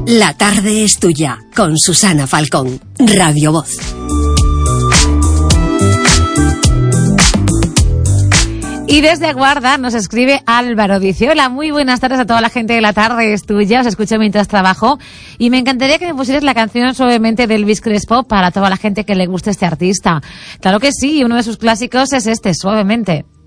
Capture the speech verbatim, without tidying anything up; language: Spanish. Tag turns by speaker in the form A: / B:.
A: La tarde es tuya, con Susana Falcón, Radio Voz.
B: Y desde Guarda nos escribe Álvaro, dice: hola, muy buenas tardes a toda la gente de La tarde es tuya, os escucho mientras trabajo y me encantaría que me pusieras la canción Suavemente de Elvis Crespo para toda la gente que le guste este artista. Claro que sí, uno de sus clásicos es este, Suavemente.